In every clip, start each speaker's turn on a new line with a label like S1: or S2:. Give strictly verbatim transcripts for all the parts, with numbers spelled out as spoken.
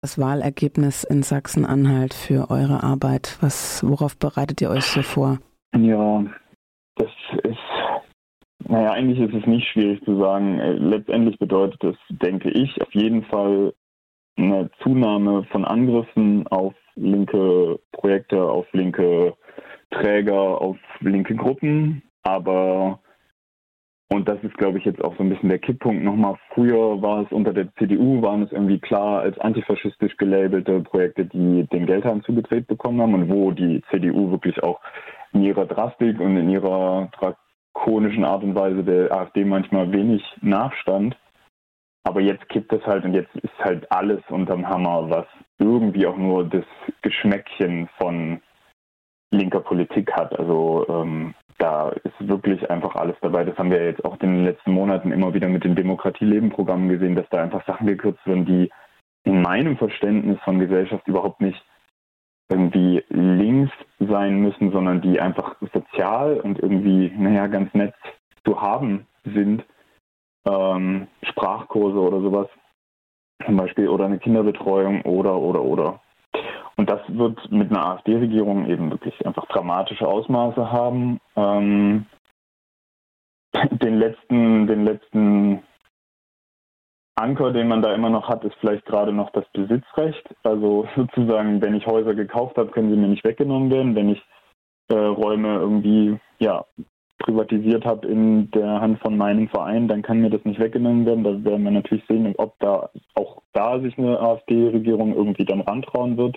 S1: das Wahlergebnis in Sachsen-Anhalt für eure Arbeit? Was, worauf bereitet ihr euch so vor?
S2: Ja, das ist, naja, eigentlich ist es nicht schwierig zu sagen. Letztendlich bedeutet das, denke ich, auf jeden Fall eine Zunahme von Angriffen auf linke Projekte, auf linke Träger, auf linke Gruppen. Aber, und das ist, glaube ich, jetzt auch so ein bisschen der Kipppunkt nochmal, früher war es unter der C D U, waren es irgendwie klar als antifaschistisch gelabelte Projekte, die den Geldhahn zugedreht bekommen haben und wo die C D U wirklich auch in ihrer Drastik und in ihrer drakonischen Art und Weise der AfD manchmal wenig nachstand. Aber jetzt kippt es halt und jetzt ist halt alles unterm Hammer, was irgendwie auch nur das Geschmäckchen von linker Politik hat. Also ähm, da ist wirklich einfach alles dabei. Das haben wir jetzt auch in den letzten Monaten immer wieder mit den Demokratie-Leben-Programmen gesehen, dass da einfach Sachen gekürzt werden, die in meinem Verständnis von Gesellschaft überhaupt nicht irgendwie links sein müssen, sondern die einfach sozial und irgendwie, naja, ganz nett zu haben sind. Ähm, Sprachkurse oder sowas zum Beispiel oder eine Kinderbetreuung oder, oder, oder. Und das wird mit einer AfD-Regierung eben wirklich einfach dramatische Ausmaße haben. Ähm, den letzten, den letzten Anker, den man da immer noch hat, ist vielleicht gerade noch das Besitzrecht. Also sozusagen, wenn ich Häuser gekauft habe, können sie mir nicht weggenommen werden. Wenn ich äh, Räume irgendwie, ja, privatisiert habe in der Hand von meinem Verein, dann kann mir das nicht weggenommen werden. Da werden wir natürlich sehen, ob da auch da sich eine AfD-Regierung irgendwie dann rantrauen wird.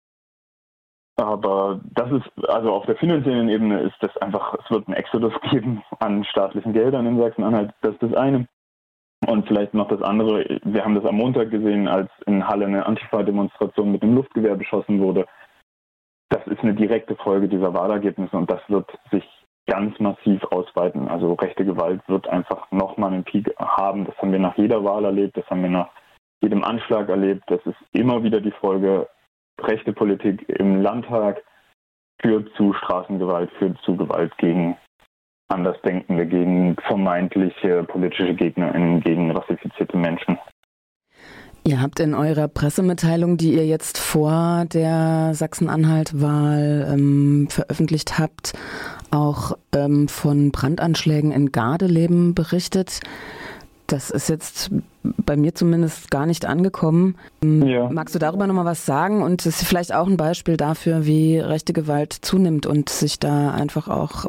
S2: Aber das ist, also auf der finanziellen Ebene ist das einfach, es wird einen Exodus geben an staatlichen Geldern in Sachsen-Anhalt. Das ist das eine. Und vielleicht noch das andere, wir haben das am Montag gesehen, als in Halle eine Antifa-Demonstration mit dem Luftgewehr beschossen wurde. Das ist eine direkte Folge dieser Wahlergebnisse und das wird sich ganz massiv ausweiten. Also rechte Gewalt wird einfach nochmal einen Peak haben. Das haben wir nach jeder Wahl erlebt, das haben wir nach jedem Anschlag erlebt. Das ist immer wieder die Folge. Rechte Politik im Landtag führt zu Straßengewalt, führt zu Gewalt gegen Andersdenkende, gegen vermeintliche politische GegnerInnen, gegen rassifizierte Menschen.
S1: Ihr habt in eurer Pressemitteilung, die ihr jetzt vor der Sachsen-Anhalt-Wahl ähm, veröffentlicht habt, auch ähm, von Brandanschlägen in Gardeleben berichtet. Das ist jetzt bei mir zumindest gar nicht angekommen. Ja. Magst du darüber nochmal was sagen? Und es ist vielleicht auch ein Beispiel dafür, wie rechte Gewalt zunimmt und sich da einfach auch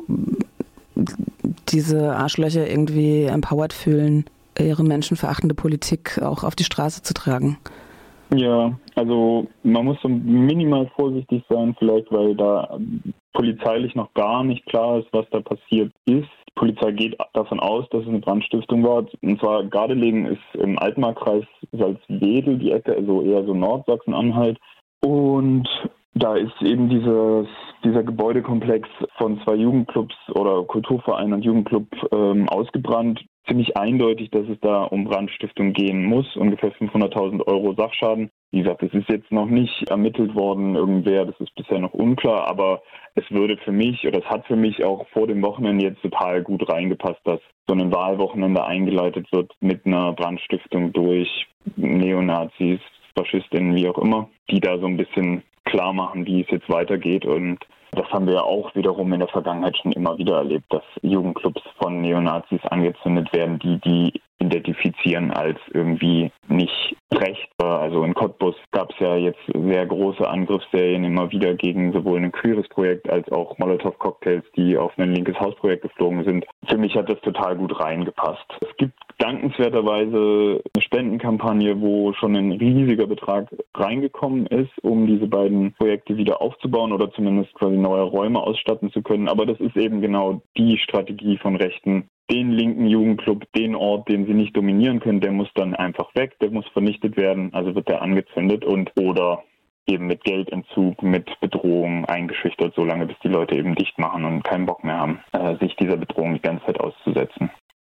S1: diese Arschlöcher irgendwie empowered fühlen, ihre menschenverachtende Politik auch auf die Straße zu tragen.
S2: Ja, also man muss so minimal vorsichtig sein vielleicht, weil da polizeilich noch gar nicht klar ist, was da passiert ist. Die Polizei geht davon aus, dass es eine Brandstiftung war. Und zwar Gardelegen ist im Altmarkkreis Salzwedel, die Ecke, also eher so Nordsachsen-Anhalt. Und da ist eben dieses, dieser Gebäudekomplex von zwei Jugendclubs oder Kulturverein und Jugendclub ähm, ausgebrannt. Ziemlich eindeutig, dass es da um Brandstiftung gehen muss. Ungefähr fünfhunderttausend Euro Sachschaden. Wie gesagt, es ist jetzt noch nicht ermittelt worden, irgendwer, das ist bisher noch unklar, aber es würde für mich, oder es hat für mich auch vor dem Wochenende jetzt total gut reingepasst, dass so ein Wahlwochenende eingeleitet wird mit einer Brandstiftung durch Neonazis, Faschistinnen, wie auch immer, die da so ein bisschen klar machen, wie es jetzt weitergeht. Und das haben wir ja auch wiederum in der Vergangenheit schon immer wieder erlebt, dass Jugendclubs von Neonazis angezündet werden, die die identifizieren als irgendwie nicht recht. Also in Cottbus gab es ja jetzt sehr große Angriffsserien immer wieder gegen sowohl ein queeres Projekt als auch Molotow-Cocktails, die auf ein linkes Hausprojekt geflogen sind. Für mich hat das total gut reingepasst. Es gibt dankenswerterweise eine Spendenkampagne, wo schon ein riesiger Betrag reingekommen ist, um diese beiden Projekte wieder aufzubauen oder zumindest quasi neue Räume ausstatten zu können. Aber das ist eben genau die Strategie von Rechten. Den linken Jugendclub, den Ort, den sie nicht dominieren können, der muss dann einfach weg, der muss vernichtet werden, also wird der angezündet und oder eben mit Geldentzug, mit Bedrohung eingeschüchtert, solange bis die Leute eben dicht machen und keinen Bock mehr haben, äh, sich dieser Bedrohung die ganze Zeit auszusetzen.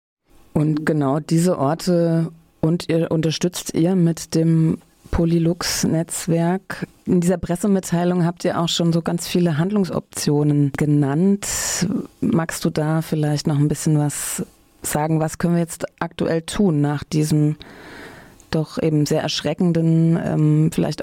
S1: Und genau diese Orte und ihr unterstützt ihr mit dem Polylux-Netzwerk. In dieser Pressemitteilung habt ihr auch schon so ganz viele Handlungsoptionen genannt. Magst du da vielleicht noch ein bisschen was sagen? Was können wir jetzt aktuell tun nach diesem doch eben sehr erschreckenden, ähm, vielleicht